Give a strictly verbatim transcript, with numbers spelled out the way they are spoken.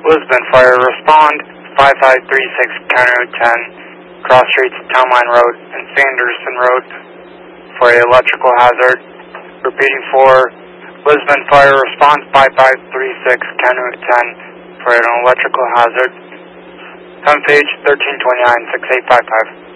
Lisbon Fire, respond five five three six County Road ten, cross streets Town Line Road and Sanderson Road for an electrical hazard. Repeating for Lisbon Fire, response five five three six County Road ten for an electrical hazard. Front page thirteen twenty-nine, six eight five five.